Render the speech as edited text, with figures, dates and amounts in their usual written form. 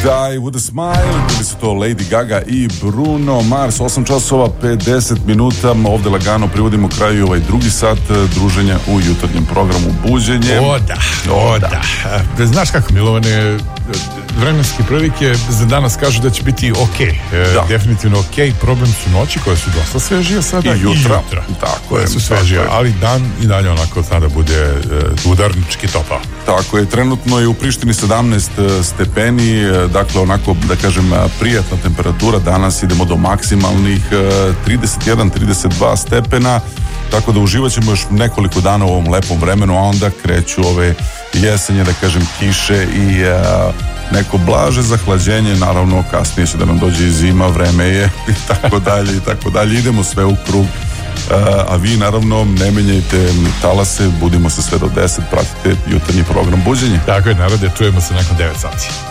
Die with a smile, bili su to Lady Gaga i Bruno Mars. 8 časova 50 minuta, ovde lagano privodimo kraju ovaj drugi sat druženja u jutarnjem programu Buđenje. O da. Znaš kako, Milovane, vremenske prilike za danas kažu da će biti okej. Definitivno okej. Problem su noći koje su dosta svežije sada i jutra. Tako je, su svežije, ali dan i dalje onako sada bude udarnički topao. Tako je, trenutno je u Prištini 17 stepeni, dakle onako da kažem prijatna temperatura, danas idemo do maksimalnih 31-32 stepena, tako da uživat ćemo još nekoliko dana u ovom lepom vremenu, a onda kreću ove jesenje, da kažem, kiše i neko blaže zahlađenje, naravno kasnije će da nam dođe i zima, vreme je i tako dalje, idemo sve u krug. A vi naravno ne menjajte talase, budimo se sve do 10, pratite jutarnji program Buđenje. Tako je, narode, čujemo se nakon 9 sati.